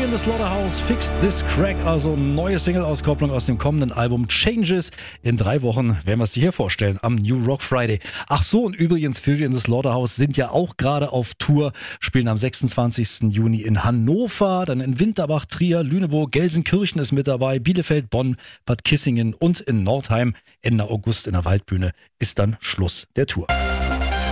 In the Slaughterhouse, Fix This Crack, also neue Single-Auskopplung aus dem kommenden Album Changes. In 3 Wochen werden wir es dir hier vorstellen, am New Rock Friday. Ach so, und übrigens, Fury in the Slaughterhouse sind ja auch gerade auf Tour, spielen am 26. Juni in Hannover, dann in Winterbach, Trier, Lüneburg, Gelsenkirchen ist mit dabei, Bielefeld, Bonn, Bad Kissingen und in Nordheim. Ende August in der Waldbühne ist dann Schluss der Tour.